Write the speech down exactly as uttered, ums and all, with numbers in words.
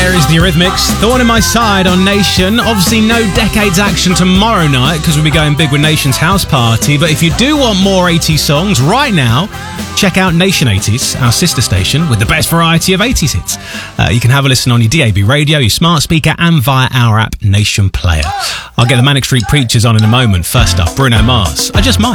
There is the Eurythmics, Thorn in My Side on Nation. Obviously no Decades action tomorrow night because we'll be going big with Nation's house party. But if you do want more eighties songs right now, check out Nation eighties, our sister station with the best variety of eighties hits. Uh, you can have a listen on your D A B radio, your smart speaker and via our app Nation Player. I'll get the Manic Street Preachers on in a moment. First up, Bruno Mars. I Just Might.